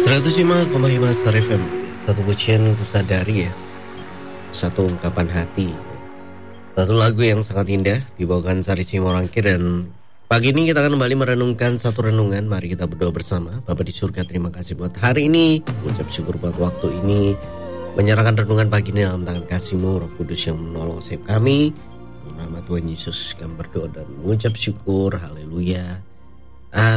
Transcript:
105,5 Star FM. Satu pujian ku sadari ya, satu ungkapan hati, satu lagu yang sangat indah dibawakan Sari Simorangkir. Dan pagi ini kita akan kembali merenungkan satu renungan. Mari kita berdoa bersama. Bapa di surga, terima kasih buat hari ini, mengucap syukur buat waktu ini, menyerahkan renungan pagi ini dalam tangan kasih-Mu, Roh Kudus yang menolong setiap kami. Dalam nama Tuhan Yesus kami berdoa dan mengucap syukur. Haleluya.